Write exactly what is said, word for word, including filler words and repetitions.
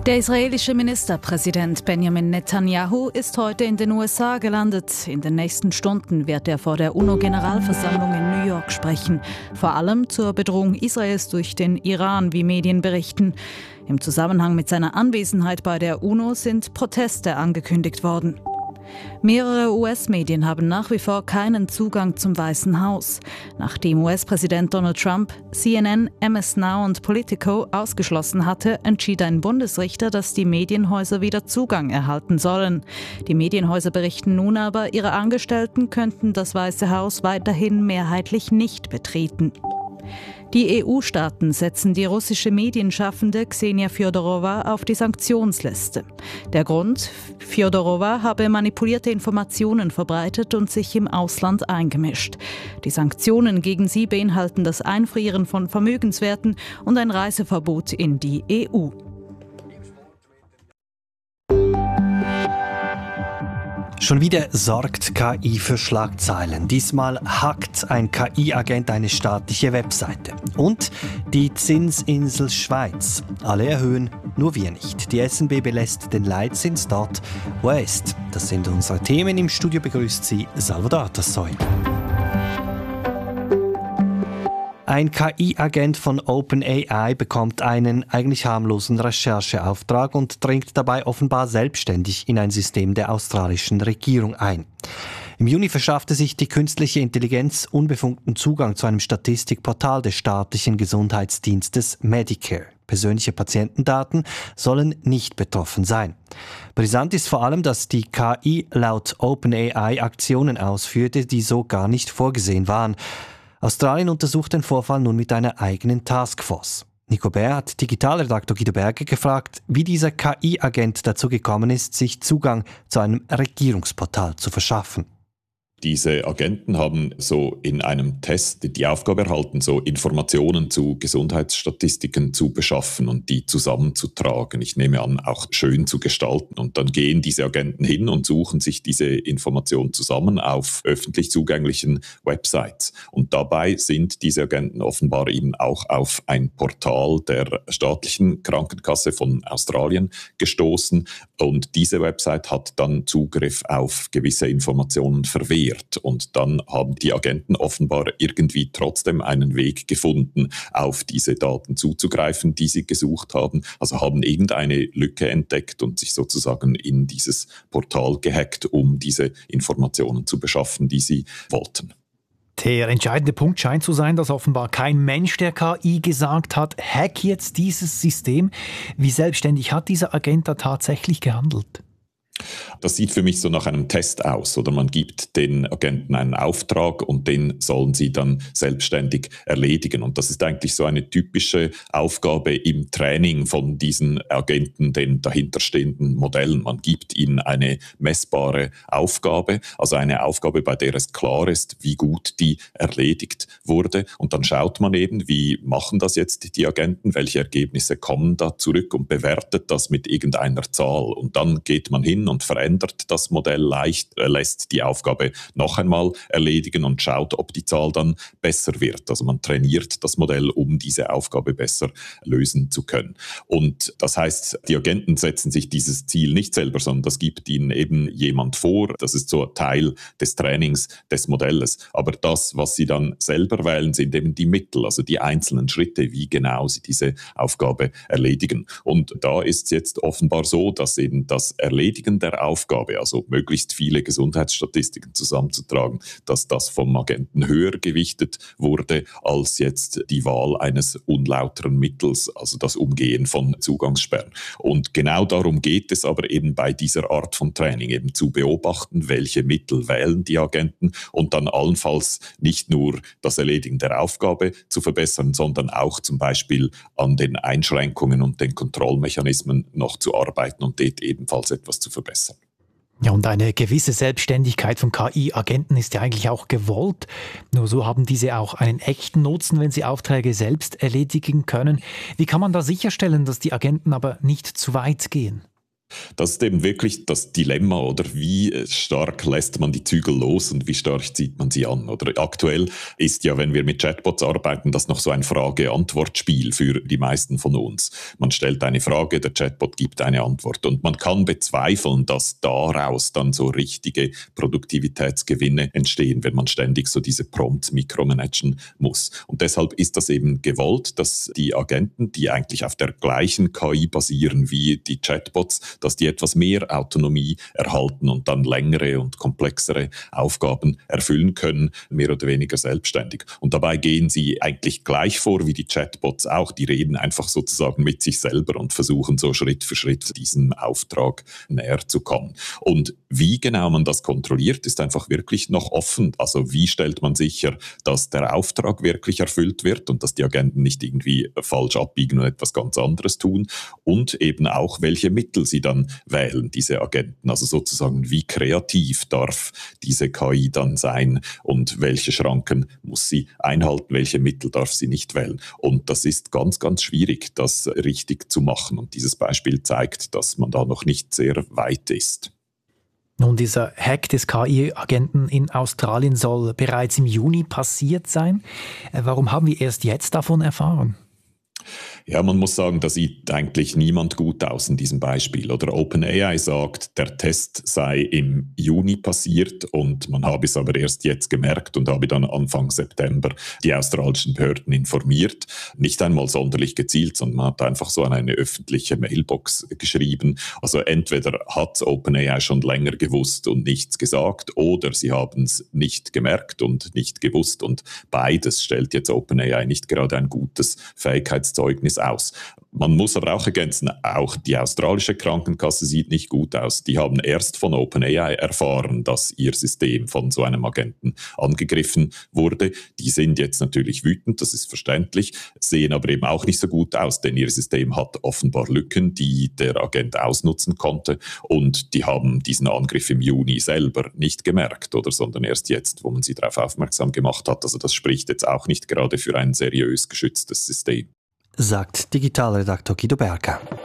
Der israelische Ministerpräsident Benjamin Netanyahu ist heute in den U S A gelandet. In den nächsten Stunden wird er vor der UNO-Generalversammlung in New York sprechen. Vor allem zur Bedrohung Israels durch den Iran, wie Medien berichten. Im Zusammenhang mit seiner Anwesenheit bei der UNO sind Proteste angekündigt worden. Mehrere U S-Medien haben nach wie vor keinen Zugang zum Weißen Haus. Nachdem U S-Präsident Donald Trump C N N, M S Now und Politico ausgeschlossen hatte, entschied ein Bundesrichter, dass die Medienhäuser wieder Zugang erhalten sollen. Die Medienhäuser berichten nun aber, ihre Angestellten könnten das Weiße Haus weiterhin mehrheitlich nicht betreten. Die E U-Staaten setzen die russische Medienschaffende Ksenia Fjodorova auf die Sanktionsliste. Der Grund? Fjodorova habe manipulierte Informationen verbreitet und sich im Ausland eingemischt. Die Sanktionen gegen sie beinhalten das Einfrieren von Vermögenswerten und ein Reiseverbot in die E U. Schon wieder sorgt K I für Schlagzeilen. Diesmal hackt ein K I-Agent eine staatliche Webseite. Und die Zinsinsel Schweiz. Alle erhöhen, nur wir nicht. Die S N B belässt den Leitzins dort, wo er ist. Das sind unsere Themen. Im Studio begrüßt Sie Salvador Atassoy. Ein K I-Agent von OpenAI bekommt einen eigentlich harmlosen Rechercheauftrag und dringt dabei offenbar selbstständig in ein System der australischen Regierung ein. Im Juni verschaffte sich die künstliche Intelligenz unbefugten Zugang zu einem Statistikportal des staatlichen Gesundheitsdienstes Medicare. Persönliche Patientendaten sollen nicht betroffen sein. Brisant ist vor allem, dass die K I laut OpenAI Aktionen ausführte, die so gar nicht vorgesehen waren. Australien untersucht den Vorfall nun mit einer eigenen Taskforce. Nico Bär hat Digitalredaktor Guido Berger gefragt, wie dieser K I-Agent dazu gekommen ist, sich Zugang zu einem Regierungsportal zu verschaffen. Diese Agenten haben so in einem Test die Aufgabe erhalten, so Informationen zu Gesundheitsstatistiken zu beschaffen und die zusammenzutragen. Ich nehme an, auch schön zu gestalten. Und dann gehen diese Agenten hin und suchen sich diese Informationen zusammen auf öffentlich zugänglichen Websites. Und dabei sind diese Agenten offenbar eben auch auf ein Portal der staatlichen Krankenkasse von Australien gestoßen. Und diese Website hat dann Zugriff auf gewisse Informationen verwehrt. Und dann haben die Agenten offenbar irgendwie trotzdem einen Weg gefunden, auf diese Daten zuzugreifen, die sie gesucht haben. Also haben irgendeine Lücke entdeckt und sich sozusagen in dieses Portal gehackt, um diese Informationen zu beschaffen, die sie wollten. Der entscheidende Punkt scheint zu sein, dass offenbar kein Mensch der K I gesagt hat, hack jetzt dieses System. Wie selbstständig hat dieser Agent da tatsächlich gehandelt? Das sieht für mich so nach einem Test aus, oder man gibt den Agenten einen Auftrag und den sollen sie dann selbstständig erledigen. Und das ist eigentlich so eine typische Aufgabe im Training von diesen Agenten, den dahinterstehenden Modellen. Man gibt ihnen eine messbare Aufgabe, also eine Aufgabe, bei der es klar ist, wie gut die erledigt wurde. Und dann schaut man eben, wie machen das jetzt die Agenten, welche Ergebnisse kommen da zurück und bewertet das mit irgendeiner Zahl. Und dann geht man hin und verändert das Modell leicht, äh, lässt die Aufgabe noch einmal erledigen und schaut, ob die Zahl dann besser wird. Also man trainiert das Modell, um diese Aufgabe besser lösen zu können. Und das heißt, die Agenten setzen sich dieses Ziel nicht selber, sondern das gibt ihnen eben jemand vor. Das ist so Teil des Trainings des Modells. Aber das, was sie dann selber wählen, sind eben die Mittel, also die einzelnen Schritte, wie genau sie diese Aufgabe erledigen. Und da ist es jetzt offenbar so, dass eben das Erledigen der Aufgabe, also möglichst viele Gesundheitsstatistiken zusammenzutragen, dass das vom Agenten höher gewichtet wurde als jetzt die Wahl eines unlauteren Mittels, also das Umgehen von Zugangssperren. Und genau darum geht es aber eben bei dieser Art von Training, eben zu beobachten, welche Mittel wählen die Agenten und dann allenfalls nicht nur das Erledigen der Aufgabe zu verbessern, sondern auch zum Beispiel an den Einschränkungen und den Kontrollmechanismen noch zu arbeiten und dort ebenfalls etwas zu verbessern. Ja, und eine gewisse Selbstständigkeit von K I-Agenten ist ja eigentlich auch gewollt. Nur so haben diese auch einen echten Nutzen, wenn sie Aufträge selbst erledigen können. Wie kann man da sicherstellen, dass die Agenten aber nicht zu weit gehen? Das ist eben wirklich das Dilemma, oder wie stark lässt man die Zügel los und wie stark zieht man sie an? Oder aktuell ist ja, wenn wir mit Chatbots arbeiten, das noch so ein Frage-Antwort-Spiel für die meisten von uns. Man stellt eine Frage, der Chatbot gibt eine Antwort und man kann bezweifeln, dass daraus dann so richtige Produktivitätsgewinne entstehen, wenn man ständig so diese Prompts mikromanagen muss. Und deshalb ist das eben gewollt, dass die Agenten, die eigentlich auf der gleichen K I basieren wie die Chatbots, dass die etwas mehr Autonomie erhalten und dann längere und komplexere Aufgaben erfüllen können, mehr oder weniger selbstständig. Und dabei gehen sie eigentlich gleich vor wie die Chatbots auch. Die reden einfach sozusagen mit sich selber und versuchen so Schritt für Schritt diesem Auftrag näher zu kommen. Und wie genau man das kontrolliert, ist einfach wirklich noch offen. Also wie stellt man sicher, dass der Auftrag wirklich erfüllt wird und dass die Agenten nicht irgendwie falsch abbiegen und etwas ganz anderes tun und eben auch, welche Mittel sie dann wählen, diese Agenten. Also sozusagen, wie kreativ darf diese K I dann sein und welche Schranken muss sie einhalten, welche Mittel darf sie nicht wählen. Und das ist ganz, ganz schwierig, das richtig zu machen. Und dieses Beispiel zeigt, dass man da noch nicht sehr weit ist. Nun, dieser Hack des K I-Agenten in Australien soll bereits im Juni passiert sein. Warum haben wir erst jetzt davon erfahren? Ja, man muss sagen, da sieht eigentlich niemand gut aus in diesem Beispiel. Oder OpenAI sagt, der Test sei im Juni passiert und man habe es aber erst jetzt gemerkt und habe dann Anfang September die australischen Behörden informiert. Nicht einmal sonderlich gezielt, sondern man hat einfach so an eine öffentliche Mailbox geschrieben. Also entweder hat OpenAI schon länger gewusst und nichts gesagt oder sie haben es nicht gemerkt und nicht gewusst. Und beides stellt jetzt OpenAI nicht gerade ein gutes Fähigkeitszeugnis aus. Man muss aber auch ergänzen, auch die australische Krankenkasse sieht nicht gut aus. Die haben erst von OpenAI erfahren, dass ihr System von so einem Agenten angegriffen wurde. Die sind jetzt natürlich wütend, das ist verständlich, sehen aber eben auch nicht so gut aus, denn ihr System hat offenbar Lücken, die der Agent ausnutzen konnte und die haben diesen Angriff im Juni selber nicht gemerkt, oder, sondern erst jetzt, wo man sie darauf aufmerksam gemacht hat. Also das spricht jetzt auch nicht gerade für ein seriös geschütztes System. Sagt Digitalredaktor Guido Berger.